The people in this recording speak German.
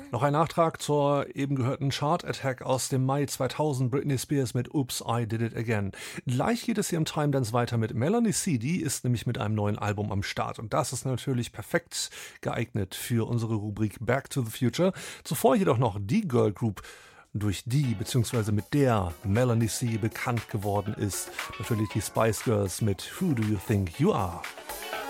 Noch ein Nachtrag zur eben gehörten Chart Attack aus dem Mai 2000, Britney Spears mit Oops, I Did It Again. Gleich geht es hier im Time Dance weiter mit Melanie C. Die ist nämlich mit einem neuen Album am Start und das ist natürlich perfekt geeignet für unsere Rubrik Back to the Future. Zuvor jedoch noch die Girl Group, durch die bzw. mit der Melanie C. bekannt geworden ist. Natürlich die Spice Girls mit Who Do You Think You Are?